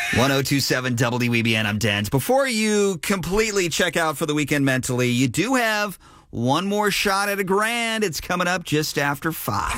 1027 WEBN, I'm Dens. Before you completely check out for the weekend mentally, you do have one more shot at $1,000. It's coming up just after 5.